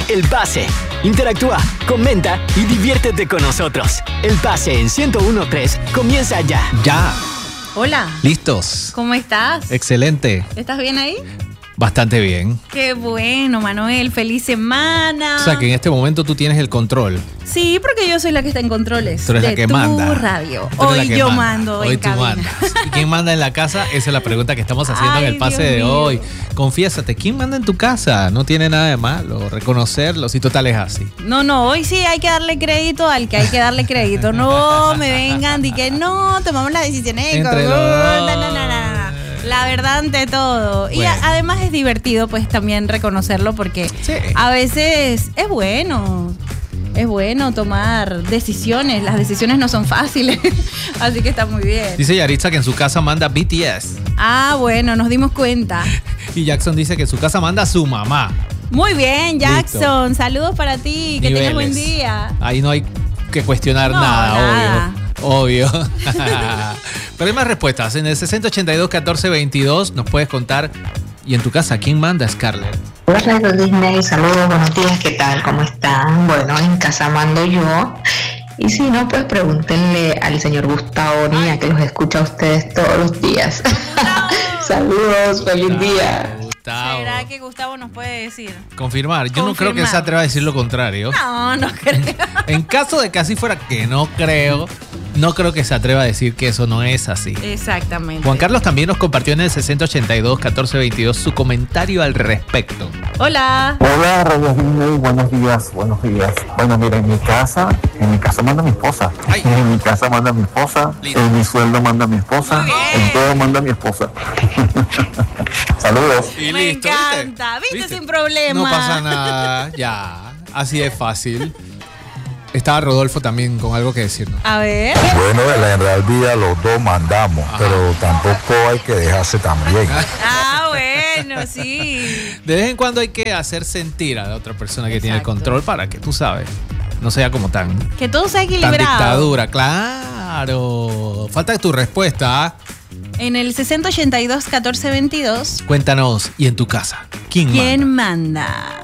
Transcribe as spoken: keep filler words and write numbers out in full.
El Pase. Interactúa, comenta y diviértete con nosotros. El Pase en ciento uno punto tres comienza ya. Ya. Hola. ¿Listos? ¿Cómo estás? Excelente. ¿Estás bien ahí? Bastante bien. Qué bueno, Manuel. Feliz semana. O sea, que en este momento tú tienes el control. Sí, porque yo soy la que está en controles. Tú eres de la que tu manda. radio. Tú eres la Hoy que yo manda. mando Hoy en tú cabina. mandas. ¿Y quién manda en la casa? Esa es la pregunta que estamos haciendo Ay, en el pase Dios de mío. hoy. Confiésate, ¿quién manda en tu casa? No tiene nada de malo reconocerlo si total es así. No, no, hoy sí hay que darle crédito al que hay que darle crédito. No me vengan y que no, tomamos las decisiones. Entre no, los dos. no, no, no, no. La verdad ante todo. Y Bueno. a- además es divertido pues también reconocerlo porque Sí. a veces es bueno. Es bueno tomar decisiones. Las decisiones no son fáciles. Así que está muy bien. Dice Yaritza que en su casa manda B T S. Ah, bueno, nos dimos cuenta. Y Jackson dice que en su casa manda a su mamá. Muy bien, Jackson. Saludos para ti. Que tengas buen Niveles. día. Ahí no hay que cuestionar No, nada, nada. obvio. Obvio. Pero hay más respuestas. En el sesenta ochenta y dos catorce veintidós nos puedes contar. ¿Y en tu casa quién manda, Scarlett? Hola Radio Disney, saludos, buenos días, ¿qué tal? ¿Cómo están? Bueno, en casa mando yo. Y si no, pues pregúntenle al señor Gustavo Nia, que los escucha a ustedes todos los días. Saludos, feliz día. Gustavo. ¿Será que Gustavo nos puede decir? Confirmar. Yo no creo que Confirmar. se atreva a decir lo contrario. No, no creo. En caso de que así fuera, que no creo, no creo que se atreva a decir que eso no es así. Exactamente. Juan Carlos también nos compartió en el sesenta ochenta y dos catorce veintidós su comentario al respecto. Hola. Hola, Radio Disney, buenos días, buenos días. Bueno, mira, en mi casa, en mi casa manda mi esposa. Ay. En mi casa manda mi esposa, Lindo. en mi sueldo manda mi esposa, Muy bien. en todo manda mi esposa. Saludos. Y Me listo, encanta. ¿Viste? Sin problema. No pasa nada, ya. Así es fácil. Estaba Rodolfo también con algo que decirnos. A ver. Bueno, en la realidad los dos mandamos, Ajá. pero tampoco hay que dejarse también. Ah, bueno, sí. De vez en cuando hay que hacer sentir a la otra persona que tiene el Exacto. control para que tú sabes, no sea como tan, Que todo sea tan equilibrado. dictadura. Claro. Falta tu respuesta. ¿ah? En el sesenta ochenta y dos catorce veintidós, Cuéntanos, ¿y en tu casa? ¿Quién, ¿quién manda? manda?